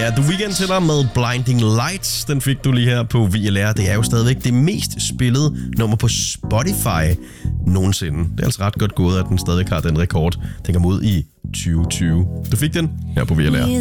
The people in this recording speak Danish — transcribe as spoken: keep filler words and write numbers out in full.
Ja, The Weeknd til dig med Blinding Lights. Den fik du lige her på V L R. Det er jo stadigvæk det mest spillede nummer på Spotify nogensinde. Det er altså ret godt gået, at den stadig har den rekord. Den kommer ud i tyve tyve. Du fik den her på V L R.